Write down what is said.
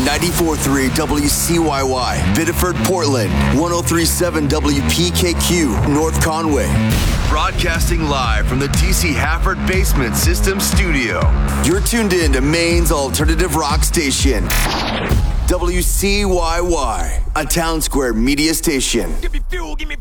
94.3 WCYY, Biddeford, Portland, 103.7 WPKQ, North Conway. Broadcasting live from the DC Hafford Basement System Studio. You're tuned in to Maine's alternative rock station, WCYY, a Town Square media station. Give me fuel, give me